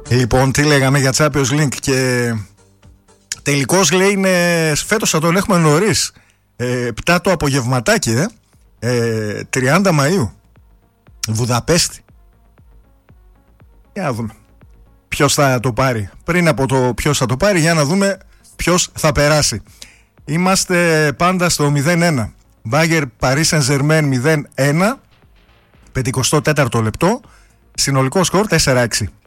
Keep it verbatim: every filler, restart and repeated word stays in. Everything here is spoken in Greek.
Λοιπόν, τι λέγαμε για Champions League και τελικώς λέει είναι φέτος θα τον έχουμε νωρίς. Ε, επτά το απογευματάκι, ε. Ε, τριάντα Μαΐου. Βουδαπέστη. Για να δούμε ποιος θα το πάρει. Πριν από το ποιος θα το πάρει, για να δούμε ποιος θα περάσει. Είμαστε πάντα στο μηδέν ένα. Μπάγερ Paris Saint-Germain μηδέν ένα. πενηκοστό τέταρτο λεπτό. Συνολικό σκορ τέσσερα έξι.